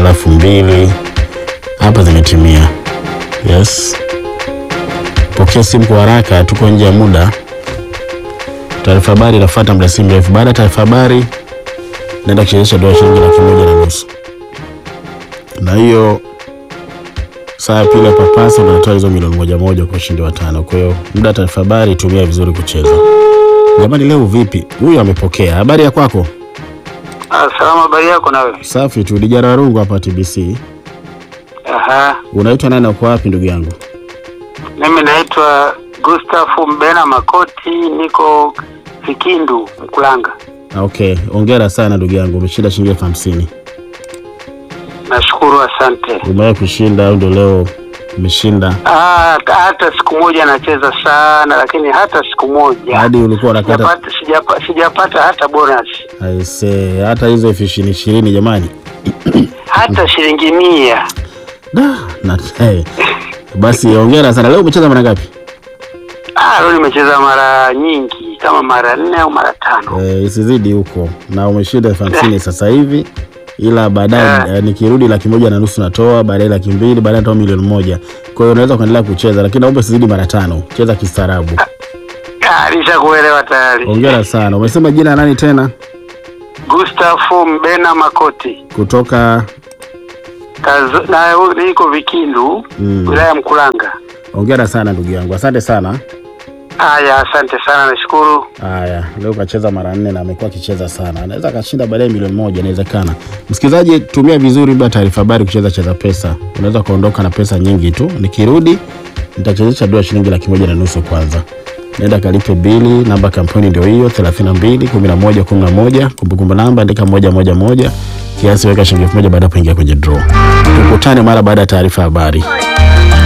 alafu 2 hapa zimetimia. Yes. Pokea simu kwa haraka, tuko nje ya muda. Taarifa habari inafuata muda si mrefu. Baada ya taarifa habari naenda kuchezesha dola shilingi 1,500. Na hiyo saa pili ya papasa unatoa hizo milioni 1 kwa ushindi wa 5. Kwa hiyo muda taarifa habari tumia vizuri kucheza. Jamani leo vipi? Huyu amepokea. Habari ya kwako? Salama, habari yako nawe? Safi tu, Dijara Warungu hapa TBC. Aha. Unaitwa nani na uko wapi ndugu yangu? Mimi naitwa Gustafu Mbena Makoti, niko Vikindu, Mkulanga. Okay, hongera sana ndugu yangu, umeshinda shilingi 50,000. Nashukuru, asante. Umewahi kushinda au ndio leo umeshinda? Hata siku moja nacheza sana, lakini hata siku moja. Hadi ulikuwa unakata sijapata hata bonus. Aise, hata hizo 20 jamani. Hata shilingi 100. Basi hongera sana. Leo umecheza mara ngapi? Leo nimecheza mara nyingi, kama mara 4 au mara 5. Isizidi huko. Na umeshinda 50,000 sasa hivi. Ila baadaye nikirudi 1,500 natoa, baadaye 200,000, baadaye natoa milioni 1. Kwa hiyo unaweza kuendelea kucheza, lakini naomba usizidi mara 5. Cheza kistaarabu. Nishakuelewa tayari. Hongera sana. Umesema jina nani tena? Gustafu Mbena Makoti. Kutoka niko Vikindu, wilaya Mkulanga. Hongera sana ndugu yangu. Asante sana. Haya, asante sana, nashukuru. Haya, leo kacheza mara 4 na amekuwa akicheza sana. Anaweza kashinda baadaye milioni 1, inawezekana. Msikilizaji, tumia vizuri bila taarifa habari kucheza cheza pesa. Unaweza kuondoka na pesa nyingi tu. Nikirudi nitachezesha dola shilingi 1,500 kwanza. Nenda kalipe bili, namba kampuni ndio hiyo 32 11 11, kumbukumbu namba andika 111, kiasi weka shilingi 1,000 baada ya kuingia kwenye draw. Tukutane mara baada ya taarifa habari.